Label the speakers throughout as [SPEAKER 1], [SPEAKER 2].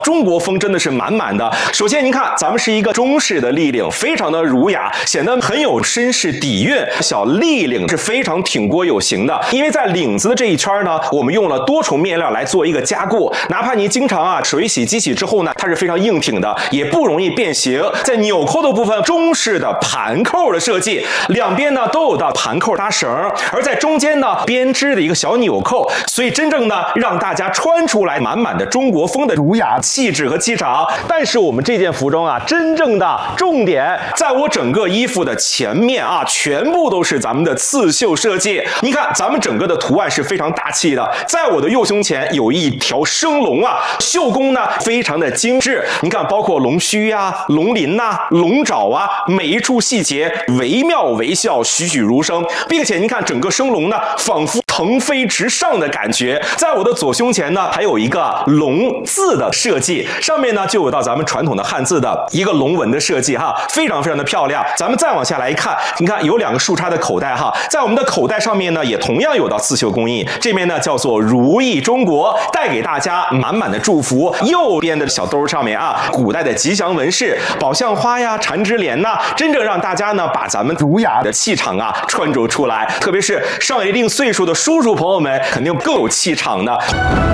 [SPEAKER 1] 中国风真的是满满的。首先您看，咱们是一个中式的立领，非常的儒雅，显得很有绅士底蕴。小立领是非常挺锅有型的，因为在领子的这一圈呢，我们用了多重面料来做一个加固，哪怕你经常水洗机洗之后呢，它是非常硬挺的，也不容易变形。在纽扣的部分，中式的盘扣的设计，两边呢都有的盘扣搭绳，而在中间呢编织的一个小纽扣，所以真正呢让大家穿出来满满的中国风的儒雅气质和气场。但是我们这件服装啊，真正的重点在我整个衣服的前面啊，全部都是咱们的刺绣设计。你看咱们整个的图案是非常大气的，在我的右胸前有一条生龙啊，绣工呢非常的精致。你看包括龙须啊、龙鳞呐、龙爪啊，每一处细节惟妙惟肖，栩栩如生，并且你看整个生龙呢仿佛腾飞直上的感觉。在我的左胸前呢还有一个龙字的设计，上面呢就有到咱们传统的汉字的一个龙纹的设计哈，非常非常的漂亮。咱们再往下来看，你看有两个竖插的口袋哈，在我们的口袋上面呢也同样有到刺绣工艺，这边呢叫做如意中国，带给大家满满的祝福。右边的小兜上面啊，古代的吉祥纹饰，宝相花呀、缠枝莲呐，真正让大家呢把咱们儒雅的气场啊穿着出来，特别是上了一定岁数的叔叔朋友们，肯定更有气场的。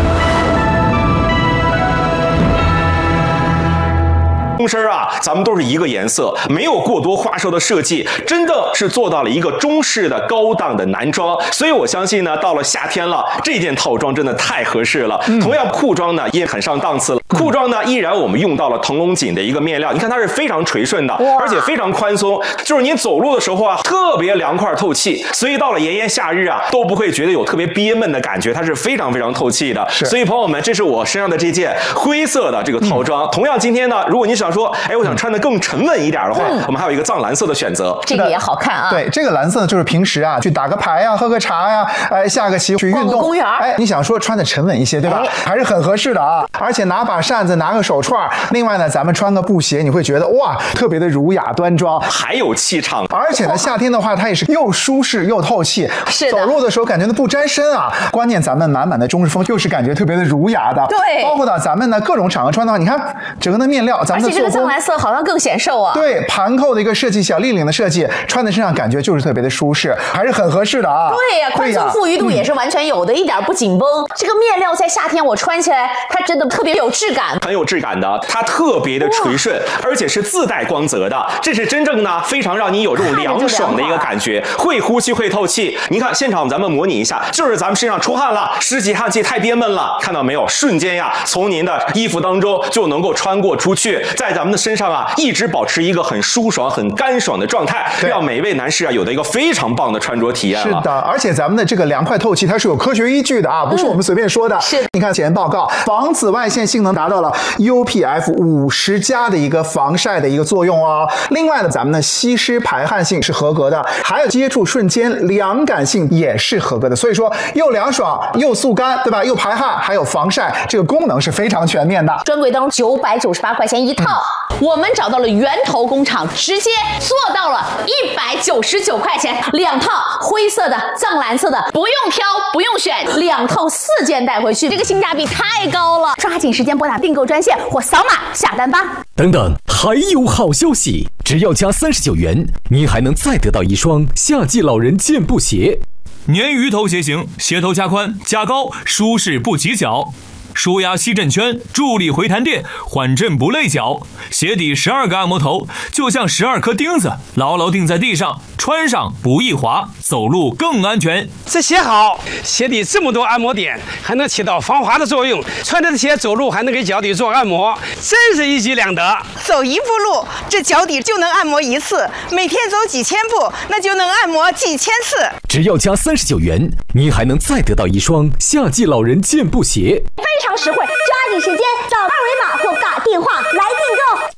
[SPEAKER 1] 中身啊，咱们都是一个颜色，没有过多花哨的设计，真的是做到了一个中式的高档的男装。所以我相信呢，到了夏天了，这件套装真的太合适了。同样裤装呢也很上档次了，裤装呢依然我们用到了腾龙锦的一个面料，你看它是非常垂顺的，而且非常宽松，就是你走路的时候啊特别凉快透气，所以到了炎炎夏日啊都不会觉得有特别憋闷的感觉，它是非常非常透气的。所以朋友们，这是我身上的这件灰色的这个套装。同样今天呢，如果你想说，我想穿得更沉稳一点的话，我们还有一个藏蓝色的选择，
[SPEAKER 2] 这个也好看啊。
[SPEAKER 3] 对，这个蓝色呢，就是平时啊去打个牌呀、喝个茶呀、下个棋去运动，
[SPEAKER 2] 公园，
[SPEAKER 3] 你想说穿的沉稳一些，对吧？还是很合适的啊。而且拿把扇子，拿个手串，另外呢，咱们穿个布鞋，你会觉得哇，特别的儒雅端庄，
[SPEAKER 1] 还有气场。
[SPEAKER 3] 而且呢，夏天的话，它也是又舒适又透气，
[SPEAKER 2] 是的，
[SPEAKER 3] 走路的时候感觉不沾身啊。关键咱们满满的中式风，又是感觉特别的儒雅的。
[SPEAKER 2] 对，
[SPEAKER 3] 包括呢，咱们呢各种场合穿的话，你看整个的面料，咱们的做工，而且这个藏
[SPEAKER 2] 蓝色好像更显瘦啊。
[SPEAKER 3] 对，盘扣的一个设计，小立领的设计，穿在身上感觉就是特别的舒适，还是很合适的啊。
[SPEAKER 2] 对呀，宽松富裕度也是完全有的，一点不紧绷。这个面料在夏天我穿起来，它真的特别有质感，
[SPEAKER 1] 很有质感的，它特别的垂顺，而且是自带光泽的，这是真正呢非常让你有这种凉爽的一个感觉，会呼吸会透气。你看现场咱们模拟一下，就是咱们身上出汗了，湿气汗气太憋闷了，看到没有？瞬间呀，从您的衣服当中就能够穿过出去，在咱们的身上啊一直保持一个很舒爽、很干爽的状态，让每位男士啊有的一个非常棒的穿着体验了。
[SPEAKER 3] 是的，而且咱们的这个凉快透气，它是有科学依据的啊，不是我们随便说的。
[SPEAKER 2] 是，
[SPEAKER 3] 你看前报告，防紫外线性能达到了 UPF50+的一个防晒的一个作用哦。另外呢，咱们的吸湿排汗性是合格的，还有接触瞬间凉感性也是合格的。所以说，又凉爽又速干，对吧？又排汗，还有防晒，这个功能是非常全面的。
[SPEAKER 2] 专柜当中998块钱一套，我们找到了源头工厂，直接做到了199块钱2套，灰色的、藏蓝色的，不用挑，不用选，2套4件带回去，这个性价比太高了！抓紧时间拨打订购专线或扫码下单吧。
[SPEAKER 4] 等等，还有好消息！只要加39元，您还能再得到一双夏季老人健步鞋。
[SPEAKER 5] 鲶鱼头鞋型，鞋头加宽加高，舒适不起脚。舒压吸震圈，助力回弹垫，缓震不累脚。鞋底12个按摩头，就像12颗钉子，牢牢钉在地上，穿上不易滑，走路更安全。
[SPEAKER 6] 这鞋好，鞋底这么多按摩点，还能起到防滑的作用。穿着鞋走路还能给脚底做按摩，真是一举两得。
[SPEAKER 7] 走一步路，这脚底就能按摩1次；每天走几千步，那就能按摩几千次。
[SPEAKER 4] 只要加39元，您还能再得到一双夏季老人健步鞋。
[SPEAKER 8] 非常实惠，抓紧时间扫2维码或打电话来订购。